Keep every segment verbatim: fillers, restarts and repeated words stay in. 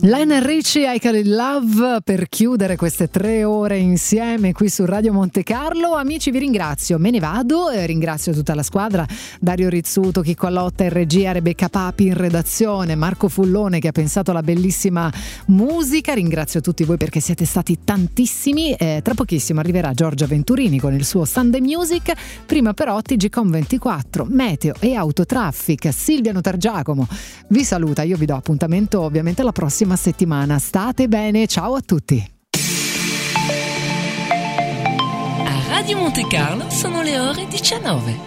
Lionel Richie, I Call It Love, per chiudere queste tre ore insieme qui su Radio Monte Carlo. Amici, vi ringrazio, me ne vado, eh, ringrazio tutta la squadra, Dario Rizzuto, Chicco Allotta in regia, Rebecca Papi in redazione, Marco Fullone che ha pensato alla bellissima musica, ringrazio tutti voi perché siete stati tantissimi. Eh, tra pochissimo arriverà Giorgia Venturini con il suo Sunday Music, prima però T G Com ventiquattro, Meteo e Autotraffic. Silvia Notargiacomo vi saluta, io vi do appuntamento ovviamente la prossima settimana. State bene, ciao a tutti. A Radio Monte Carlo sono le ore diciannove.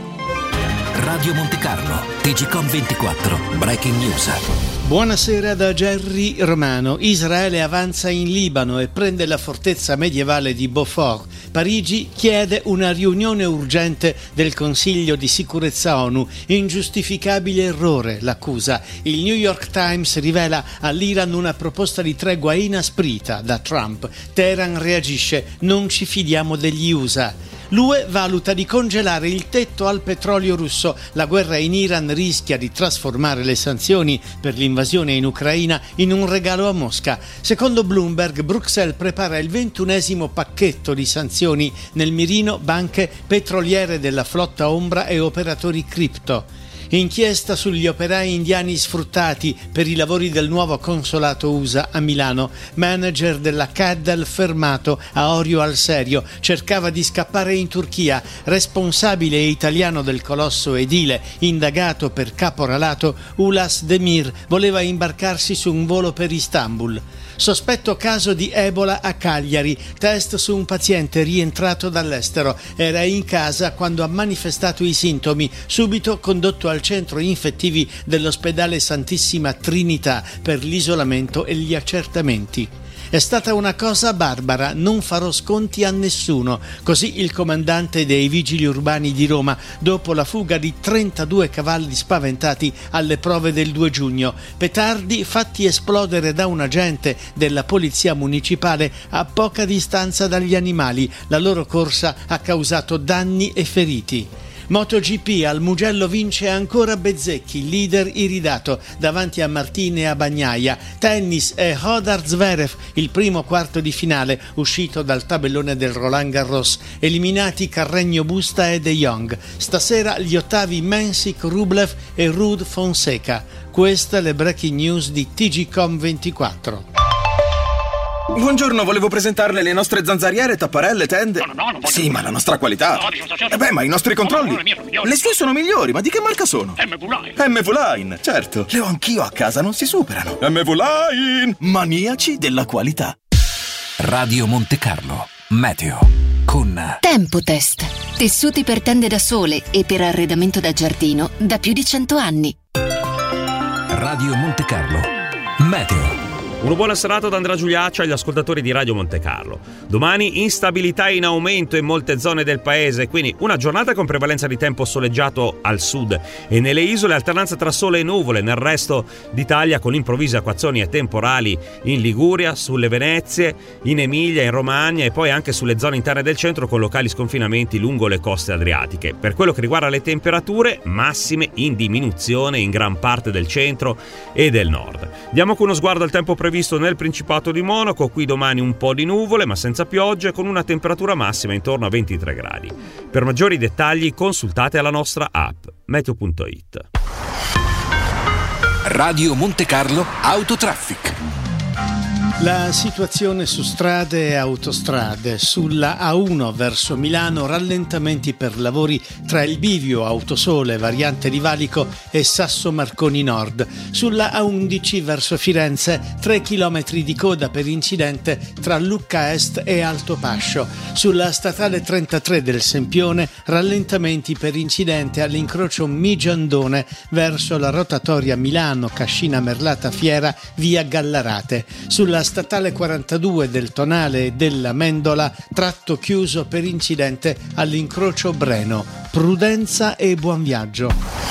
Radio Monte Carlo, T G Com ventiquattro, Breaking News. Buonasera da Gerry Romano. Israele avanza in Libano e prende la fortezza medievale di Beaufort. Parigi chiede una riunione urgente del Consiglio di sicurezza ONU. Ingiustificabile errore, l'accusa. Il New York Times rivela all'Iran una proposta di tregua inasprita da Trump. Teheran reagisce: non ci fidiamo degli U S A. L'U E valuta di congelare il tetto al petrolio russo. La guerra in Iran rischia di trasformare le sanzioni per l'invasione in Ucraina in un regalo a Mosca. Secondo Bloomberg, Bruxelles prepara il ventunesimo pacchetto di sanzioni nel mirino banche petroliere della flotta ombra e operatori cripto. Inchiesta sugli operai indiani sfruttati per i lavori del nuovo consolato U S A a Milano. Manager della Caddel fermato a Orio al Serio. Cercava di scappare in Turchia. Responsabile italiano del colosso edile, indagato per caporalato, Ulas Demir voleva imbarcarsi su un volo per Istanbul. Sospetto caso di Ebola a Cagliari. Test su un paziente rientrato dall'estero. Era in casa quando ha manifestato i sintomi. Subito condotto al centro infettivi dell'ospedale Santissima Trinità per l'isolamento e gli accertamenti. È stata una cosa barbara, non farò sconti a nessuno. Così il comandante dei Vigili Urbani di Roma, dopo la fuga di trentadue cavalli spaventati alle prove del due giugno. Petardi fatti esplodere da un agente della polizia municipale a poca distanza dagli animali. La loro corsa ha causato danni e feriti. MotoGP, al Mugello vince ancora Bezzecchi, leader iridato davanti a Martini e a Bagnaia. Tennis e Hodar Zverev, il primo quarto di finale uscito dal tabellone del Roland Garros. Eliminati Carreño Busta e De Jong. Stasera gli ottavi Mensik, Rublev e Ruud Fonseca. Queste le breaking news di T G Com ventiquattro. Buongiorno, volevo presentarle le nostre zanzariere, tapparelle, tende. No, no, no, non voglio. Sì, ma la nostra qualità. No, diciamo, Eh beh, ma i nostri controlli. No, no, le mie sono migliori. Le sue sono migliori, ma di che marca sono? M V Line. M V Line, certo. Le ho anch'io a casa, non si superano. M V Line, maniaci della qualità. Radio Monte Carlo, Meteo, con Tempotest. Tessuti per tende da sole e per arredamento da giardino da più di cento anni. Radio Monte Carlo, Meteo. Una buona serata da Andrea Giuliaccio agli ascoltatori di Radio Monte Carlo. Domani instabilità in aumento in molte zone del paese, quindi una giornata con prevalenza di tempo soleggiato al sud e nelle isole, alternanza tra sole e nuvole. Nel resto d'Italia con improvvise acquazzoni e temporali in Liguria, sulle Venezie, in Emilia, in Romagna e poi anche sulle zone interne del centro con locali sconfinamenti lungo le coste adriatiche. Per quello che riguarda le temperature, massime in diminuzione in gran parte del centro e del nord. Diamo con uno sguardo al tempo previsto nel Principato di Monaco. Qui domani un po' di nuvole ma senza piogge, con una temperatura massima intorno a ventitré gradi. Per maggiori dettagli consultate la nostra app meteo punto it. Radio Monte Carlo, Autotraffic. La situazione su strade e autostrade. Sulla A uno verso Milano rallentamenti per lavori tra il bivio Autosole variante di Valico e Sasso Marconi Nord. Sulla A undici verso Firenze tre chilometri di coda per incidente tra Lucca Est e Altopascio. Sulla statale trentatré del Sempione rallentamenti per incidente all'incrocio Migiandone verso la rotatoria Milano Cascina Merlata Fiera via Gallarate. Sulla statale quarantadue del Tonale e della Mendola tratto chiuso per incidente all'incrocio Breno. Prudenza e buon viaggio.